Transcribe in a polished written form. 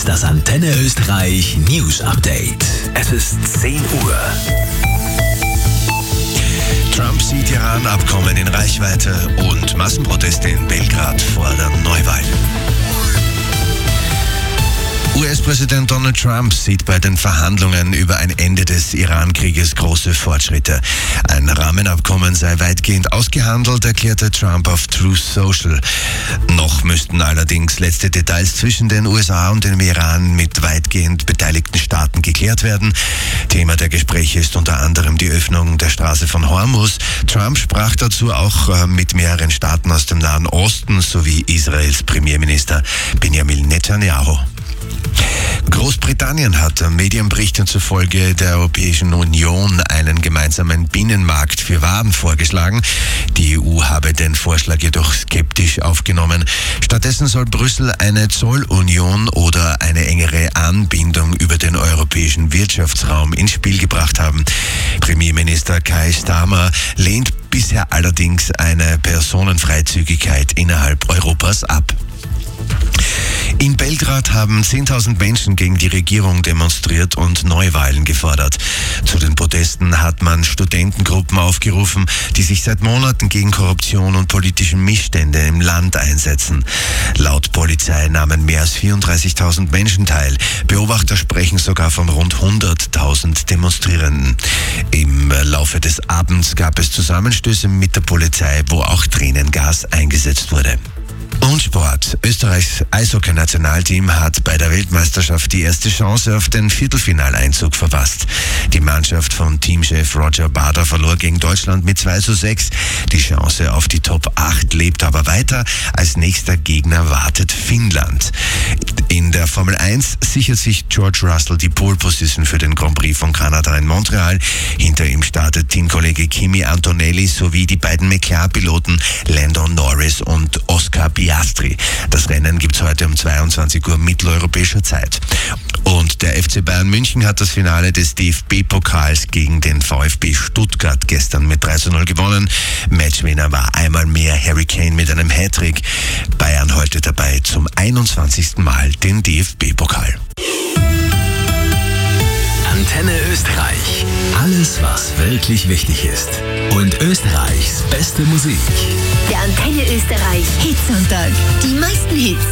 das Antenne Österreich News Update. Es ist 10 Uhr. Trump sieht Iran-Abkommen in Reichweite und Massenproteste in Belgrad fordern Neuwahlen. US-Präsident Donald Trump sieht bei den Verhandlungen über ein Ende des Iran-Krieges große Fortschritte. Ein Rahmenabkommen sei weitgehend ausgehandelt, erklärte Trump auf Truth Social. Noch müssten allerdings letzte Details zwischen den USA und dem Iran mit weitgehend beteiligten Staaten geklärt werden. Thema der Gespräche ist unter anderem die Öffnung der Straße von Hormuz. Trump sprach dazu auch mit mehreren Staaten aus dem Nahen Osten sowie Israels Premierminister Benjamin Netanyahu. Großbritannien hat Medienberichten zufolge der Europäischen Union einen gemeinsamen Binnenmarkt für Waren vorgeschlagen. Die EU habe den Vorschlag jedoch skeptisch aufgenommen. Stattdessen soll Brüssel eine Zollunion oder eine engere Anbindung über den europäischen Wirtschaftsraum ins Spiel gebracht haben. Premierminister Keir Starmer lehnt bisher allerdings eine Personenfreizügigkeit innerhalb Europas ab. In Belgrad haben 10.000 Menschen gegen die Regierung demonstriert und Neuwahlen gefordert. Zu den Protesten hat man Studentengruppen aufgerufen, die sich seit Monaten gegen Korruption und politische Missstände im Land einsetzen. Laut Polizei nahmen mehr als 34.000 Menschen teil. Beobachter sprechen sogar von rund 100.000 Demonstrierenden. Im Laufe des Abends gab es Zusammenstöße mit der Polizei, wo auch Tränengas eingesetzt wurde. Und Sport. Österreichs Eishockey-Nationalteam hat bei der Weltmeisterschaft die erste Chance auf den Viertelfinaleinzug verpasst. Die Mannschaft von Teamchef Roger Bader verlor gegen Deutschland mit 2:6. Die Chance auf die Top 8 lebt aber weiter. Als nächster Gegner wartet Finnland. In der Formel 1 sichert sich George Russell die Pole Position für den Grand Prix von Kanada in Montreal. Hinter ihm startet Teamkollege Kimi Antonelli sowie die beiden McLaren-Piloten Lando Norris und Oscar Piastri. Das Rennen gibt's heute um 22 Uhr mitteleuropäischer Zeit. Und der FC Bayern München hat das Finale des DFB-Pokals gegen den VfB Stuttgart gestern mit 3:0 gewonnen. Matchwinner war einmal mehr Harry Kane mit einem Hattrick. Bayern heute dabei zum 21. Mal den DFB-Pokal. Antenne Österreich. Alles, was wirklich wichtig ist. Und Österreichs beste Musik. Der Antenne Österreich Hitsonntag. Die meisten Hits.